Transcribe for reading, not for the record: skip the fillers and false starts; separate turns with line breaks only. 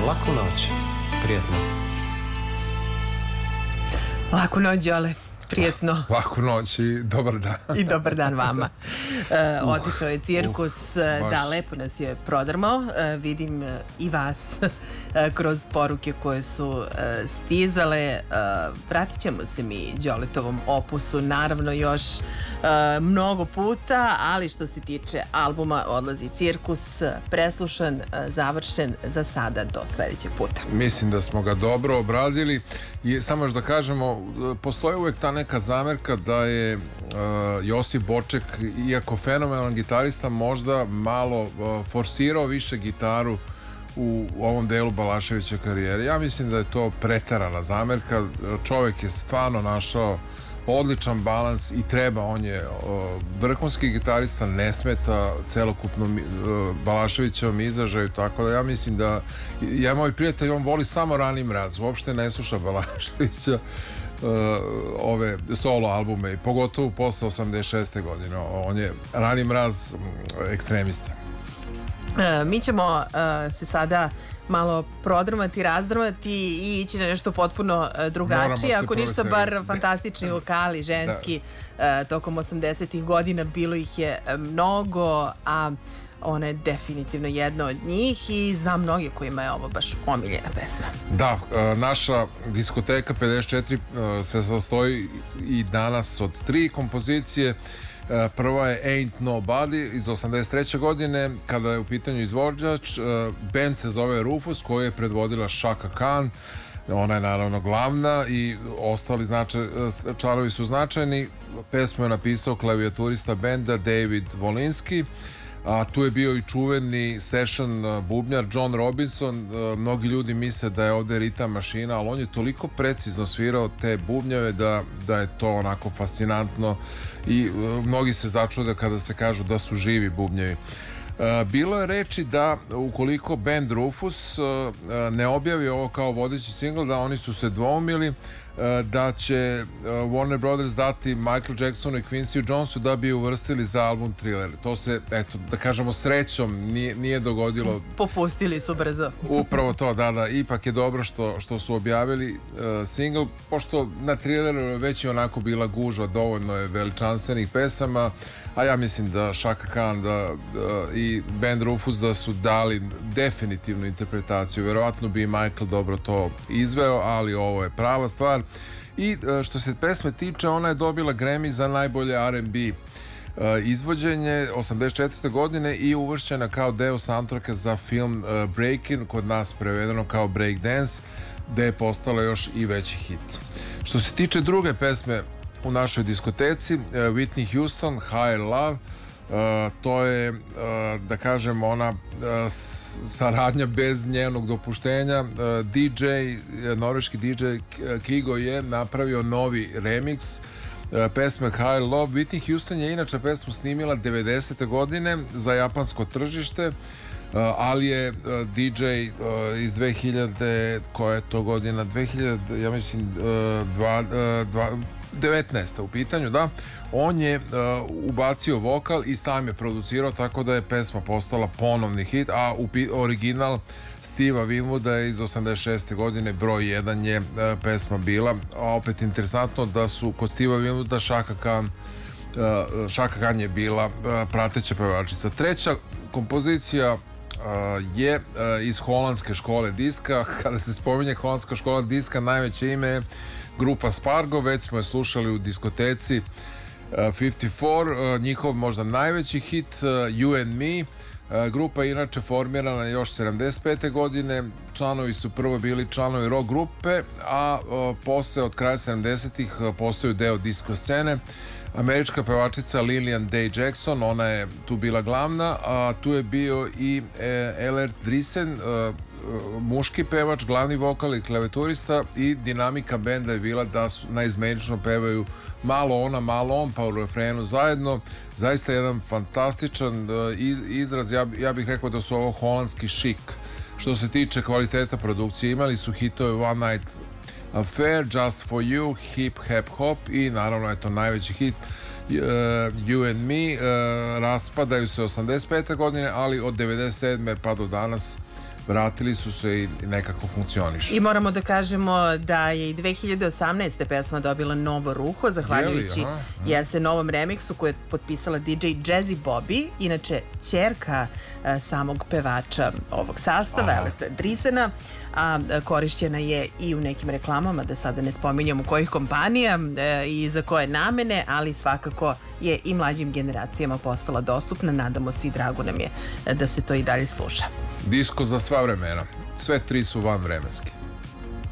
Laku noć, prijetno.
Laku noć, Đole. Prijetno.
Laku noć i dobar dan.
I dobar dan vama. Otišao je cirkus, da, lepo nas je prodrmao. Vidim i vas kroz poruke koje su stizale. Vratit ćemo se mi Đoletovom opusu naravno još mnogo puta, ali što se tiče albuma Odlazi cirkus, preslušan, završen za sada do sledećeg puta.
Mislim da smo ga dobro obradili i samo još da kažemo, postoji uvek ta neka zamerka da je Josip Boček, iako fenomenalan gitarista, možda malo forsirao više gitaru u ovom delu Balaševića karijere. Ja mislim da je to preterana zamerka. Čovjek je stvarno našao odličan balans i treba, on je vrhunski gitarista, ne smeta celokupnom Balaševićevom izražaju, tako da ja mislim da moj prijatelj, on voli samo Rani mraz, uopšte ne sluša Balaševića ove solo albume, pogotovo posle 86. godine. On je Rani mraz ekstremista.
Mi ćemo se sada malo prodrmati, razdrmati i ići na nešto potpuno drugačije. Ako ništa, bar fantastični vokali, ženski. Tokom 80-ih godina bilo ih je mnogo, a ona je definitivno jedna od njih i znam mnogi kojima je ovo baš omiljena pesma.
Da, naša diskoteka 54 se sastoji i danas od 3 kompozicije. Prva je Ain't Nobody iz 83. godine, kada je u pitanju izvođač. Band se zove Rufus, koju je predvodila Chaka Khan. Ona je naravno glavna i ostali članovi su značajni. Pesmu je napisao klavijaturista benda David Wolinski, a tu je bio i čuveni session bubnjar John Robinson. Mnogi ljudi misle da je ovde ritam mašina, ali on je toliko precizno svirao te bubnjave da je to onako fascinantno i mnogi se začude kada se kažu da su živi bubnjevi. Bilo je reči da ukoliko band Rufus ne objavi ovo kao vodeći singl, da oni su se dvoumili da će Warner Brothers dati Michael Jacksonu i Quincy Jonesu da bi uvrstili za album Thriller. To se, eto, da kažemo, srećom nije dogodilo.
Popustili su brzo.
Upravo to, da. Ipak je dobro što su objavili singl, pošto na Thrilleru već je onako bila gužva, dovoljno je veličanstvenih pesama, a ja mislim da Chaka Khan i band Rufus da su dali definitivnu interpretaciju. Verovatno bi Michael dobro to izveo, ali ovo je prava stvar. I što se pesme tiče, ona je dobila Grammy za najbolje R&B izvođenje 84. godine i uvršćena kao deo soundtracka za film Breakin', kod nas prevedeno kao Breakdance, gde je postala još i veći hit. Što se tiče druge pesme u našoj diskoteci, Whitney Houston, Higher Love, to je, da kažem, ona saradnja bez njenog dopuštenja. Norveški DJ Kygo je napravio novi remix pesme Higher Love. Whitney Houston je inače pesmu snimila 90. godine za japansko tržište, ali je DJ iz 2000, koja je to godina, 2000, ja mislim 19. u pitanju, da, on je ubacio vokal i sam je producirao, tako da je pesma postala ponovni hit, a original Steva Winwooda je iz 86. godine, broj 1 je pesma bila. A opet interesantno da su kod Steva Winwooda Chaka Khan je bila prateća pevačica. Treća kompozicija je iz holandske škole diska. Kada se spominje holandska škola diska, najveće ime je grupa Spargo, već smo je slušali u diskoteci 54, njihov možda najveći hit You and Me. Grupa je inače formirana još 75. godine, članovi su prvo bili članovi rock grupe, a posle od kraja 70-ih postaju deo disko scene. Američka pevačica Lillian Day Jackson, ona je tu bila glavna, a tu je bio i Elert Driessen, muški pevač, glavni vokal i klavijaturista, i dinamika benda je bila da naizmenično pevaju malo ona, malo on, pa u refrenu zajedno. Zaista jedan fantastičan izraz, ja bih rekao da su ovo holandski šik. Što se tiče kvaliteta produkcije, imali su hitove One Night Affair, Just for You, Hip Hap Hop i naravno je to najveći hit You and Me. Raspadaju se 85. godine, ali od 97. pa do danas vratili su se i nekako funkcionišu.
I moramo da kažemo da je i 2018. pesma dobila novo ruho, zahvaljujući novom remiksu koju je potpisala DJ Jazzy Bobby, inače ćerka samog pevača ovog sastava, Drisena, a korišćena je i u nekim reklamama, da sada ne spominjam u kojih kompanija i za koje namene, ali svakako je i mlađim generacijama postala dostupna. Nadamo se i drago nam je da se to i dalje sluša.
Disko za sva vremena. Sve tri su vanvremenski.